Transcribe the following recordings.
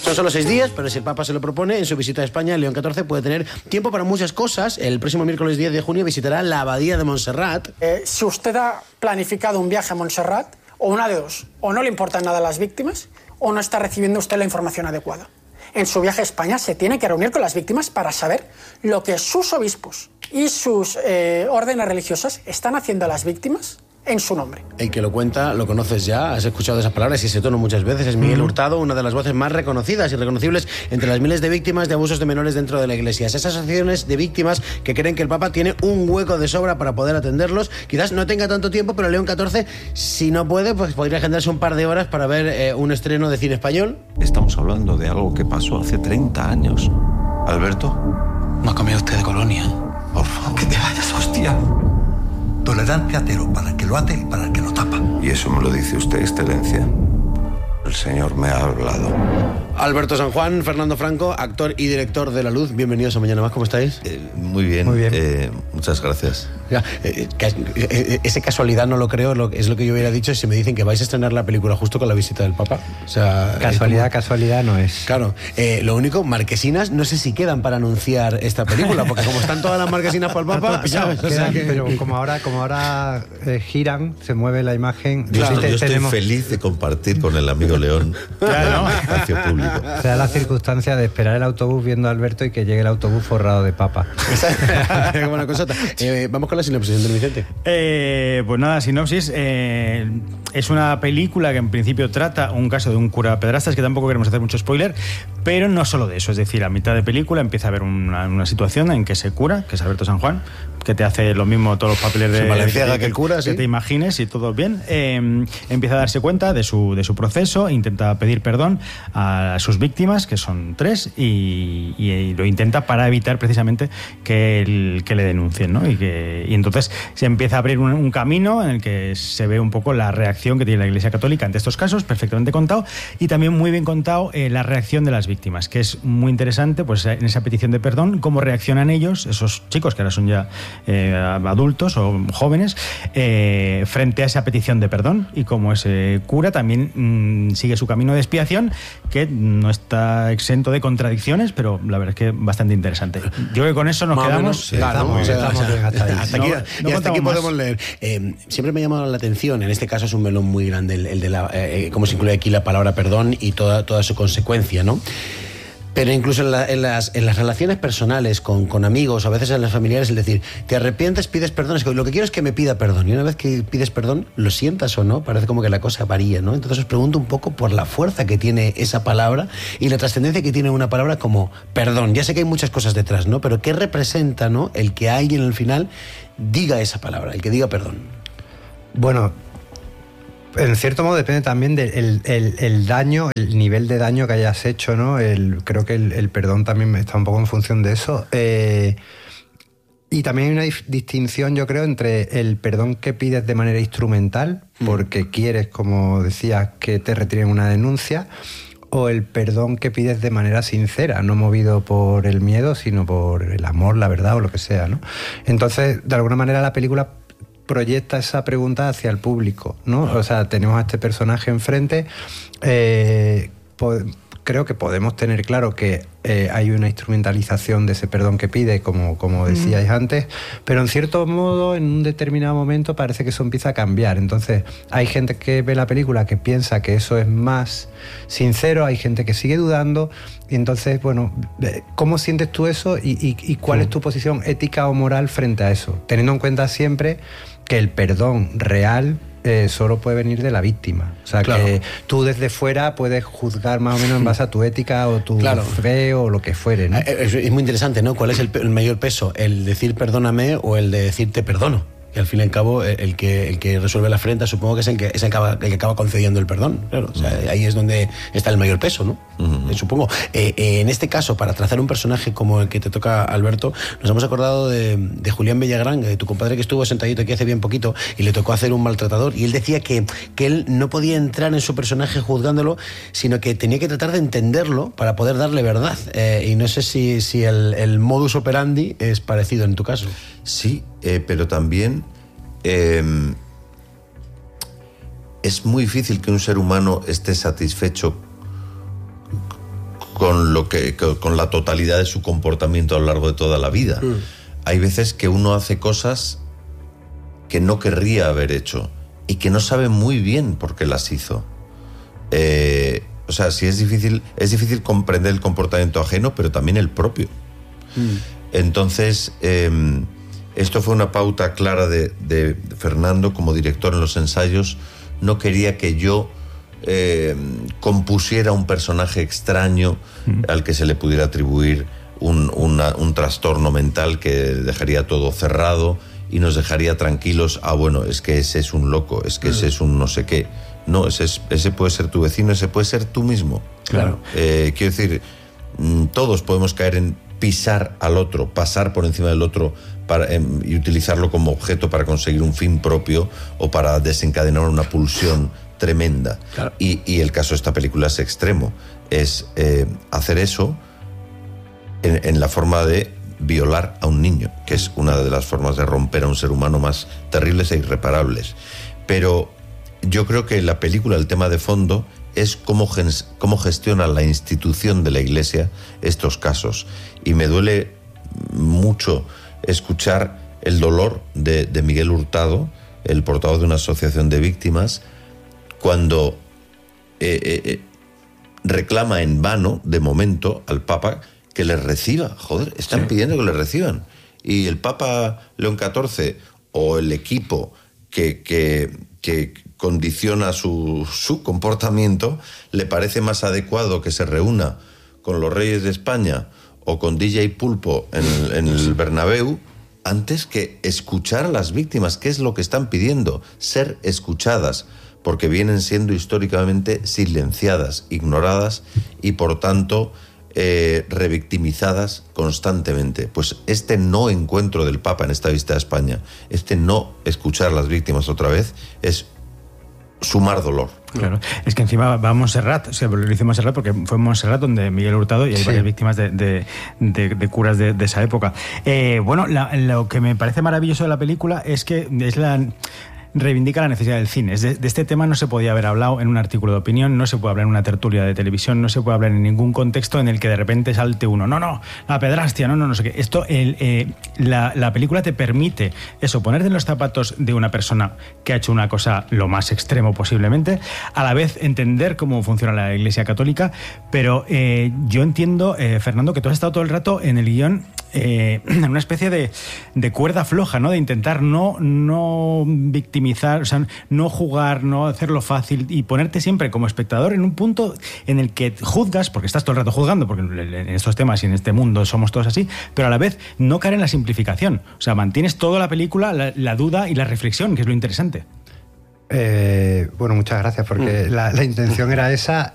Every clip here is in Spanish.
Son solo 6 días, pero si el Papa se lo propone, en su visita a España, León XIV puede tener tiempo para muchas cosas. El próximo miércoles 10 de junio visitará la Abadía de Montserrat. Si usted ha planificado un viaje a Montserrat, o una de dos, o no le importan nada las víctimas, o no está recibiendo usted la información adecuada. En su viaje a España se tiene que reunir con las víctimas para saber lo que sus obispos y sus órdenes religiosas están haciendo a las víctimas en su nombre. El que lo cuenta, lo conoces ya, has escuchado esas palabras y ese tono muchas veces. Es Miguel Hurtado, una de las voces más reconocidas y reconocibles entre las miles de víctimas de abusos de menores dentro de la Iglesia. Esas asociaciones de víctimas que creen que el Papa tiene un hueco de sobra para poder atenderlos. Quizás no tenga tanto tiempo, pero León XIV, si no puede, pues podría agendarse un par de horas para ver un estreno de cine español. Estamos hablando de algo que pasó hace 30 años. Alberto. No ha comido usted de colonia. Por favor, que te vayas, hostia. Tolerancia cero para el que lo hace y para el que lo tapa. ¿Y eso me lo dice usted, Excelencia? El señor me ha hablado. Alberto San Juan, Fernando Franco, actor y director de La Luz. Bienvenidos a Mañana Más, ¿cómo estáis? Muy bien. Muy bien. Muchas gracias. Ese casualidad no lo creo, es lo que yo hubiera dicho si me dicen que vais a estrenar la película justo con la visita del Papa. O sea, Casualidad no es. Claro, lo único, marquesinas, no sé si quedan para anunciar esta película, porque como están todas las marquesinas para el Papa, ¿sabes? O sea, pero como ahora giran, se mueve la imagen. Claro, yo estoy feliz de compartir con el amigo León el espacio público. O sea, la circunstancia de esperar el autobús viendo a Alberto y que llegue el autobús forrado de papa. Buena cosota. Vamos con la sinopsis, don Vicente. Pues nada, sinopsis. Es una película que en principio trata un caso de un cura pedrastas, que tampoco queremos hacer mucho spoiler, pero no solo de eso. Es decir, a mitad de película empieza a haber una situación en que ese cura, que es Alberto San Juan, que te hace lo mismo todos los papeles de Valenciaga que el cura, sí. Que te imagines y todo bien. Empieza a darse cuenta de su proceso, intenta pedir perdón a sus víctimas, que son 3, y lo intenta para evitar precisamente que le denuncien, ¿no? Y entonces se empieza a abrir un camino en el que se ve un poco la reacción que tiene la Iglesia Católica ante estos casos, perfectamente contado, y también muy bien contado la reacción de las víctimas, que es muy interesante, pues en esa petición de perdón, cómo reaccionan ellos, esos chicos que ahora son ya adultos o jóvenes, frente a esa petición de perdón, y cómo ese cura también sigue su camino de expiación, que no está exento de contradicciones, pero la verdad es que bastante interesante. Yo creo que con eso nos quedamos. Estamos bien hasta aquí. No Hasta aquí podemos leer. Siempre me ha llamado la atención, en este caso es un melón muy grande, el de cómo se incluye aquí la palabra perdón y toda su consecuencia, ¿no? Pero incluso en las relaciones personales con amigos, a veces en las familiares, es decir, te arrepientes, pides perdón, es que lo que quiero es que me pida perdón, y una vez que pides perdón, lo sientas o no, parece como que la cosa varía, ¿no? Entonces os pregunto un poco por la fuerza que tiene esa palabra y la trascendencia que tiene una palabra como perdón. Ya sé que hay muchas cosas detrás, ¿no? Pero ¿qué representa, ¿no?, el que alguien al final diga esa palabra, el que diga perdón? Bueno, en cierto modo depende también del daño, el nivel de daño que hayas hecho, ¿no? Creo que el perdón también está un poco en función de eso. Y también hay una distinción, yo creo, entre el perdón que pides de manera instrumental, porque quieres, como decías, que te retiren una denuncia, o el perdón que pides de manera sincera, no movido por el miedo, sino por el amor, la verdad o lo que sea, ¿no? Entonces, de alguna manera la película proyecta esa pregunta hacia el público, ¿no? O sea, tenemos a este personaje enfrente, creo que podemos tener claro que hay una instrumentalización de ese perdón que pide, como decíais antes, pero en cierto modo, en un determinado momento, parece que eso empieza a cambiar. Entonces, hay gente que ve la película que piensa que eso es más sincero, hay gente que sigue dudando, y entonces, bueno, ¿cómo sientes tú eso y cuál es tu posición ética o moral frente a eso? Teniendo en cuenta siempre que el perdón real solo puede venir de la víctima. O sea, claro, que tú desde fuera puedes juzgar más o menos en base a tu ética o tu fe o lo que fuere, ¿no? Es muy interesante, ¿no? ¿Cuál es el mayor peso? ¿El decir perdóname o el de decir te perdono? Que al fin y al cabo el que resuelve la afrenta supongo que es el que acaba concediendo el perdón. Claro, o sea, ahí es donde está el mayor peso, ¿no? Supongo. En este caso, para trazar un personaje como el que te toca, Alberto, nos hemos acordado de Julián Villagrán, de tu compadre que estuvo sentadito aquí hace bien poquito y le tocó hacer un maltratador, y él decía que él no podía entrar en su personaje juzgándolo, sino que tenía que tratar de entenderlo para poder darle verdad. Y no sé si el modus operandi es parecido en tu caso. Sí, pero también es muy difícil que un ser humano esté satisfecho con la totalidad de su comportamiento a lo largo de toda la vida. Hay veces que uno hace cosas que no querría haber hecho y que no sabe muy bien por qué las hizo. O sea, sí es difícil comprender el comportamiento ajeno, pero también el propio. Entonces, esto fue una pauta clara de Fernando como director en los ensayos. No quería que yo compusiera un personaje extraño al que se le pudiera atribuir un trastorno mental que dejaría todo cerrado y nos dejaría tranquilos. Bueno, es que ese es un loco, es que ese es un no sé qué. No, ese puede ser tu vecino, ese puede ser tú mismo. Claro. Quiero decir, todos podemos caer en pisar al otro, pasar por encima del otro y utilizarlo como objeto para conseguir un fin propio o para desencadenar una pulsión tremenda. Claro. Y el caso de esta película es extremo. Es hacer eso en la forma de violar a un niño, que es una de las formas de romper a un ser humano más terribles e irreparables. Pero yo creo que la película, el tema de fondo, es cómo gestiona la institución de la Iglesia estos casos. Y me duele mucho escuchar el dolor de Miguel Hurtado, el portavoz de una asociación de víctimas, cuando reclama en vano, de momento, al Papa que les reciba. Joder, están pidiendo que les reciban. Y el Papa León XIV o el equipo que condiciona su comportamiento, le parece más adecuado que se reúna con los Reyes de España o con DJ Pulpo en el Bernabéu antes que escuchar a las víctimas. ¿Qué es lo que están pidiendo? Ser escuchadas, porque vienen siendo históricamente silenciadas, ignoradas y por tanto revictimizadas constantemente. Pues este no encuentro del Papa en esta visita a España, este no escuchar a las víctimas otra vez, es sumar dolor. Claro, es que encima va a Montserrat, o sea, lo hizo Montserrat porque fue en Montserrat donde Miguel Hurtado y hay varias víctimas de curas de esa época. Bueno, lo que me parece maravilloso de la película es que reivindica la necesidad del cine. De este tema no se podía haber hablado en un artículo de opinión, no se puede hablar en una tertulia de televisión, no se puede hablar en ningún contexto en el que de repente salte uno. No, la pedrastia, no sé qué. Esto, la película te permite eso, ponerte en los zapatos de una persona que ha hecho una cosa lo más extremo posiblemente, a la vez entender cómo funciona la Iglesia Católica, pero yo entiendo, Fernando, que tú has estado todo el rato en el guión en una especie de cuerda floja, ¿no? De intentar no victimizar, o sea, no jugar, no hacerlo fácil y ponerte siempre como espectador en un punto en el que juzgas, porque estás todo el rato juzgando, porque en estos temas y en este mundo somos todos así, pero a la vez no caer en la simplificación. O sea, mantienes toda la película, la duda y la reflexión, que es lo interesante. Bueno, muchas gracias, porque la intención era esa.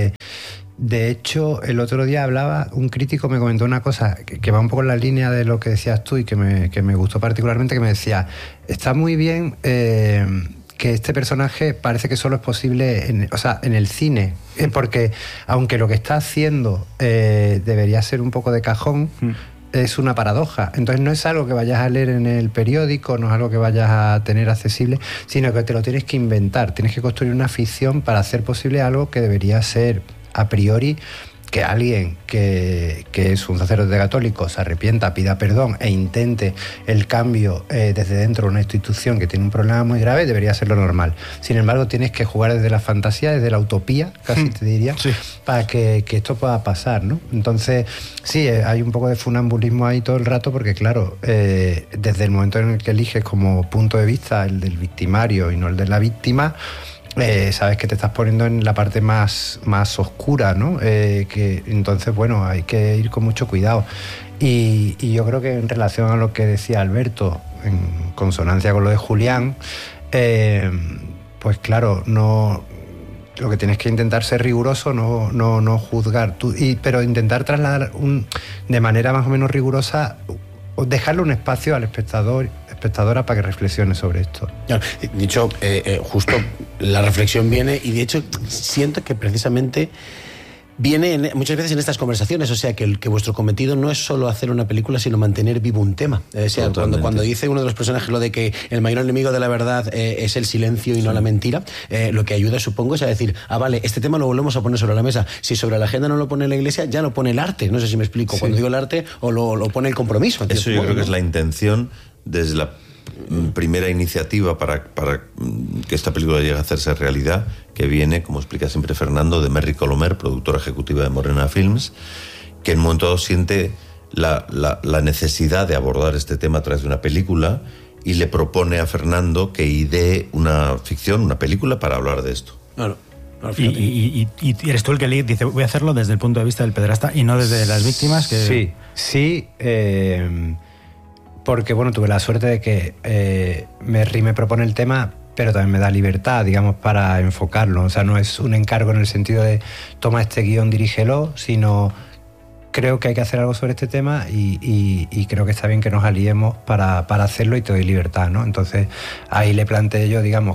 De hecho, el otro día un crítico me comentó una cosa que va un poco en la línea de lo que decías tú y que me gustó particularmente, que me decía, está muy bien que este personaje parece que solo es posible en el cine, porque aunque lo que está haciendo debería ser un poco de cajón, es una paradoja. Entonces no es algo que vayas a leer en el periódico, no es algo que vayas a tener accesible, sino que te lo tienes que inventar, tienes que construir una ficción para hacer posible algo que debería ser a priori que alguien que es un sacerdote católico se arrepienta, pida perdón e intente el cambio desde dentro de una institución que tiene un problema muy grave, debería ser lo normal. Sin embargo, tienes que jugar desde la fantasía, desde la utopía, casi te diría, para que esto pueda pasar, ¿no? Entonces, sí, hay un poco de funambulismo ahí todo el rato, porque claro, desde el momento en el que eliges como punto de vista el del victimario y no el de la víctima, sabes que te estás poniendo en la parte más oscura, ¿no? Que entonces, bueno, hay que ir con mucho cuidado. Y yo creo que en relación a lo que decía Alberto, en consonancia con lo de Julián, pues claro, lo que tienes que intentar ser riguroso, no juzgar, pero intentar trasladar de manera más o menos rigurosa, dejarle un espacio al espectadora para que reflexione sobre esto. Claro, de hecho, justo la reflexión viene, y de hecho siento que precisamente viene muchas veces en estas conversaciones, o sea, que vuestro cometido no es solo hacer una película, sino mantener vivo un tema. O sea, cuando dice uno de los personajes lo de que el mayor enemigo de la verdad es el silencio y no la mentira, lo que ayuda, supongo, es a decir, vale, este tema lo volvemos a poner sobre la mesa. Si sobre la agenda no lo pone la Iglesia, ya lo pone el arte. No sé si me explico. Cuando digo el arte, o lo pone el compromiso. Eso yo creo que es la intención desde la primera iniciativa para que esta película llegue a hacerse realidad, que viene, como explica siempre Fernando, de Merry Colomer, productora ejecutiva de Morena Films, que en un momento dado siente la necesidad de abordar este tema a través de una película y le propone a Fernando que idee una ficción, una película para hablar de esto. Claro. Y eres tú el que dice, voy a hacerlo desde el punto de vista del pederasta y no desde las víctimas. Que... Sí. Porque, bueno, tuve la suerte de que Merry me propone el tema, pero también me da libertad, digamos, para enfocarlo. O sea, no es un encargo en el sentido de toma este guión, dirígelo, sino creo que hay que hacer algo sobre este tema y creo que está bien que nos aliemos para hacerlo y te doy libertad, ¿no? Entonces, ahí le planteé yo, digamos,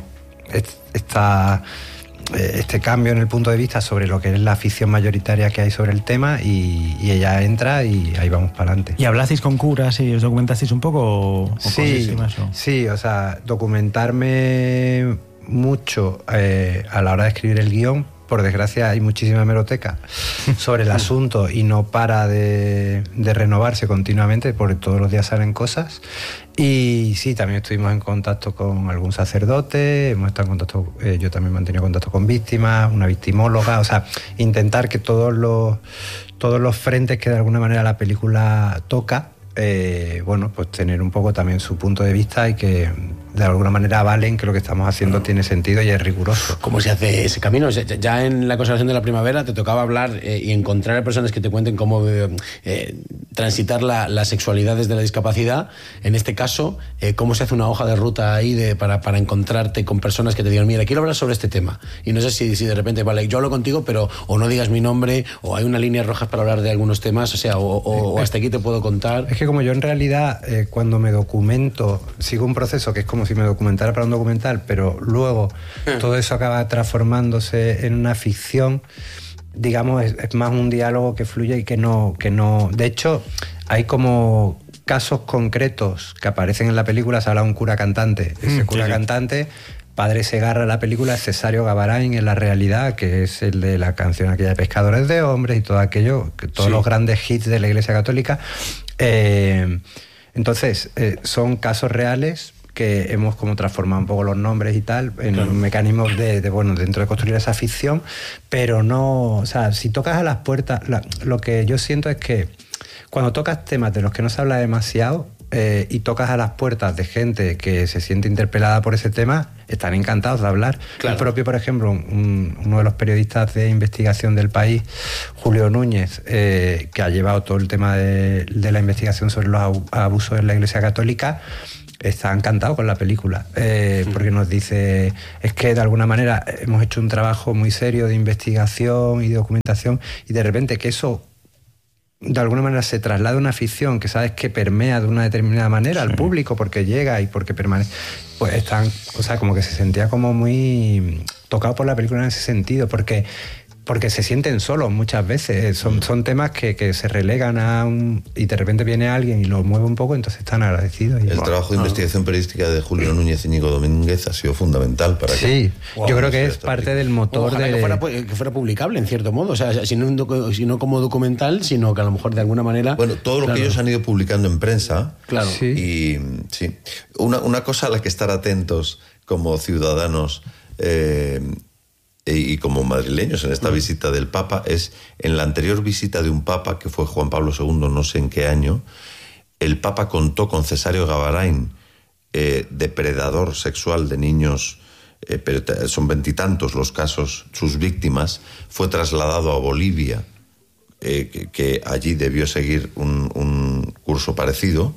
este cambio en el punto de vista sobre lo que es la afición mayoritaria que hay sobre el tema y ella entra y ahí vamos para adelante. ¿Y hablasteis con curas y os documentasteis un poco? Sí, o sea, documentarme mucho a la hora de escribir el guión. Por desgracia hay muchísima hemeroteca sobre el asunto y no para de renovarse continuamente porque todos los días salen cosas. Y sí, también estuvimos en contacto con algún sacerdote, hemos estado en contacto, yo también he mantenido contacto con víctimas, una victimóloga, o sea, intentar que todos los frentes que de alguna manera la película toca, bueno, pues tener un poco también su punto de vista y que de alguna manera avalen que lo que estamos haciendo tiene sentido y es riguroso. ¿Cómo se hace ese camino? Ya en la conservación de la primavera te tocaba hablar y encontrar a personas que te cuenten cómo transitar la sexualidad desde la discapacidad. En este caso, ¿cómo se hace una hoja de ruta ahí para encontrarte con personas que te digan, mira, quiero hablar sobre este tema? Y no sé si de repente, vale, yo hablo contigo, pero o no digas mi nombre, o hay unas líneas rojas para hablar de algunos temas, o sea, o hasta aquí te puedo contar. Es que como yo en realidad, cuando me documento, sigo un proceso que es como si me documentara para un documental, pero luego todo eso acaba transformándose en una ficción, digamos, es más un diálogo que fluye y que no... De hecho, hay como casos concretos que aparecen en la película. Se habla de un cura cantante. Ese cura cantante, Padre Segarra en la película, es Cesario Gavarain en la realidad, que es el de la canción aquella de Pescadores de Hombres y todo aquello, que todos los grandes hits de la Iglesia Católica. Entonces, son casos reales que hemos como transformado un poco los nombres y tal en mecanismos bueno, dentro de construir esa ficción, pero no, o sea, si tocas a las puertas, lo que yo siento es que cuando tocas temas de los que no se habla demasiado y tocas a las puertas de gente que se siente interpelada por ese tema, están encantados de hablar. Claro. El propio, por ejemplo, uno de los periodistas de investigación del País, Julio Núñez, que ha llevado todo el tema de la investigación sobre los abusos en la Iglesia Católica, está encantado con la película, porque nos dice, es que de alguna manera hemos hecho un trabajo muy serio de investigación y de documentación y de repente que eso de alguna manera se traslada a una ficción que sabes que permea de una determinada manera al público porque llega y porque permanece, pues están, o sea, como que se sentía como muy tocado por la película en ese sentido, porque se sienten solos muchas veces. Son temas que se relegan y de repente viene alguien y los mueve un poco, entonces están agradecidos. El trabajo de investigación periodística de Julio Núñez y Íñigo Domínguez ha sido fundamental para que... Yo creo que es parte del motor que fuera publicable, en cierto modo. O sea, si no como documental, sino que a lo mejor de alguna manera... Bueno, todo lo que ellos han ido publicando en prensa. Claro. Sí. Y sí. Una cosa a la que estar atentos como ciudadanos... y como madrileños en esta visita del Papa, es en la anterior visita de un Papa, que fue Juan Pablo II, no sé en qué año, el Papa contó con Cesario Gavarain, depredador sexual de niños, pero son 20 y tantos los casos, sus víctimas, fue trasladado a Bolivia, que allí debió seguir un curso parecido,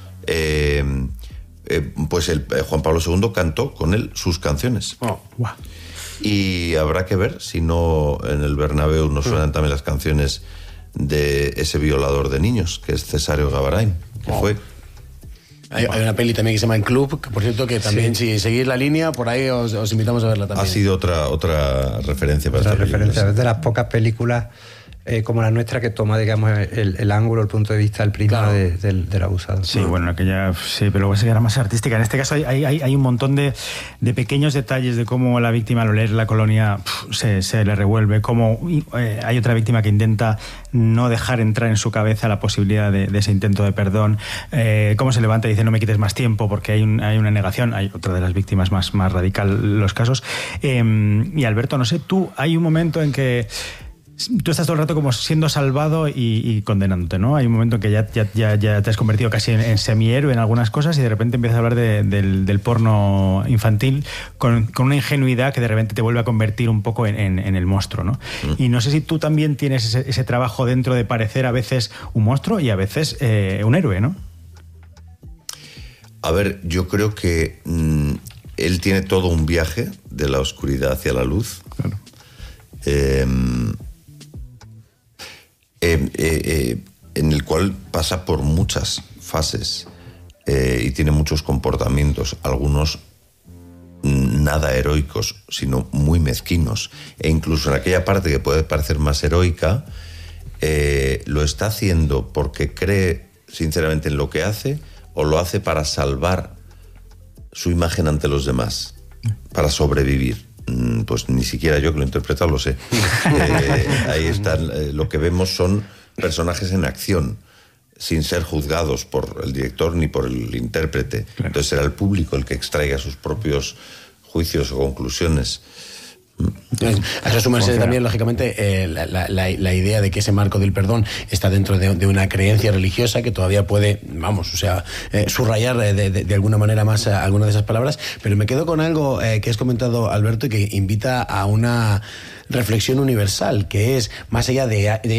pues Juan Pablo II cantó con él sus canciones. Oh, wow. Y habrá que ver si no en el Bernabéu nos suenan también las canciones de ese violador de niños, que es Cesario Gavarain, que fue Hay una peli también que se llama El Club, que por cierto que también si seguís la línea, por ahí os invitamos a verla también. Ha sido otra referencia para esta película. Es de las pocas películas como la nuestra que toma, digamos, el ángulo, el punto de vista, el prisma del abusado. Sí, bueno, aquella sí, pero luego era más artística. En este caso hay un montón de pequeños detalles de cómo la víctima al oler la colonia se le revuelve, cómo hay otra víctima que intenta no dejar entrar en su cabeza la posibilidad de ese intento de perdón, cómo se levanta y dice no me quites más tiempo porque hay una negación. Hay otra de las víctimas más radical los casos. Y Alberto, no sé, hay un momento en que tú estás todo el rato como siendo salvado y condenándote, ¿no? Hay un momento en que ya te has convertido casi en semihéroe en algunas cosas y de repente empiezas a hablar del porno infantil con una ingenuidad que de repente te vuelve a convertir un poco en el monstruo, ¿no? Y no sé si tú también tienes ese trabajo dentro de parecer a veces un monstruo y a veces un héroe, ¿no? A ver, yo creo que él tiene todo un viaje de la oscuridad hacia la luz. Claro. En el cual pasa por muchas fases y tiene muchos comportamientos, algunos nada heroicos, sino muy mezquinos. E incluso en aquella parte que puede parecer más heroica, lo está haciendo porque cree sinceramente en lo que hace o lo hace para salvar su imagen ante los demás, para sobrevivir. Pues ni siquiera yo que lo he interpretado lo sé. Ahí están, lo que vemos son personajes en acción, sin ser juzgados por el director ni por el intérprete. Claro. Entonces será el público el que extraiga sus propios juicios o conclusiones. A eso sumarse también, lógicamente, la idea de que ese marco del perdón está dentro de una creencia religiosa que todavía puede, subrayar de alguna manera más alguna de esas palabras, pero me quedo con algo que has comentado, Alberto, y que invita a una reflexión universal, que es, más allá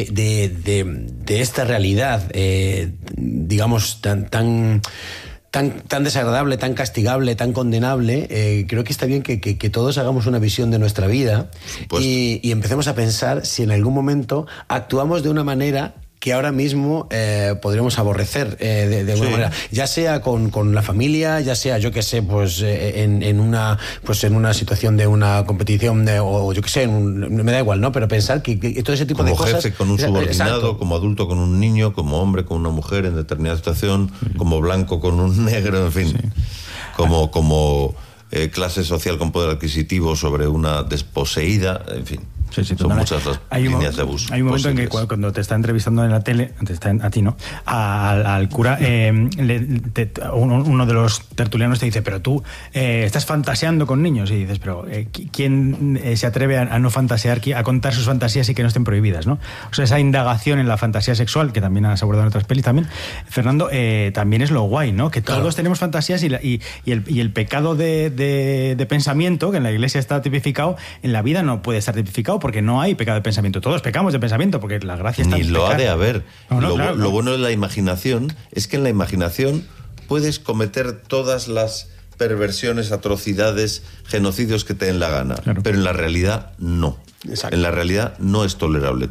de esta realidad, digamos, tan desagradable, tan castigable, tan condenable, creo que está bien que todos hagamos una visión de nuestra vida y empecemos a pensar si en algún momento actuamos de una manera que ahora mismo podríamos aborrecer de alguna manera, ya sea con la familia, ya sea, yo que sé, pues en una situación de una competición o yo que sé, me da igual, ¿no? Pero pensar que todo ese tipo como de cosas... Como jefe con un subordinado, exacto. Como adulto con un niño, como hombre con una mujer en determinada situación, como blanco con un negro, en fin, como clase social con poder adquisitivo sobre una desposeída, en fin. Sí, son muchas las líneas de abuso. Hay un momento en que cuando te está entrevistando en la tele, a ti, ¿no? Al cura, uno de los tertulianos te dice, pero tú estás fantaseando con niños. Y dices, pero ¿quién se atreve a no fantasear, a contar sus fantasías y que no estén prohibidas, ¿no? O sea, esa indagación en la fantasía sexual, que también has abordado en otras pelis también, Fernando, también es lo guay, ¿no? Que todos tenemos fantasías y el pecado de pensamiento, que en la iglesia está tipificado, en la vida no puede estar tipificado porque no hay pecado de pensamiento. Todos pecamos de pensamiento porque la gracia está en Ni lo pecar. ha de haber. Claro. Lo bueno de la imaginación es que en la imaginación puedes cometer todas las perversiones, atrocidades, genocidios que te den la gana. Claro. Pero en la realidad no. Exacto. En la realidad no es tolerable.